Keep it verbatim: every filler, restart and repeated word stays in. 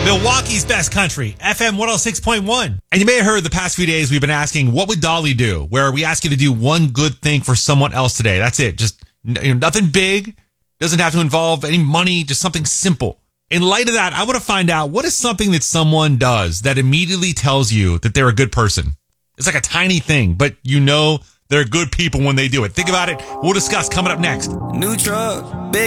Milwaukee's best country, F M one oh six point one. And you may have heard the past few days we've been asking, what would Dolly do? Where we ask you to do one good thing for someone else today. That's it. Just you know, nothing big. Doesn't have to involve any money. Just something simple. In light of that, I want to find out, what is something that someone does that immediately tells you that they're a good person? It's like a tiny thing, but you know they're good people when they do it. Think about it. We'll discuss coming up next. New truck, big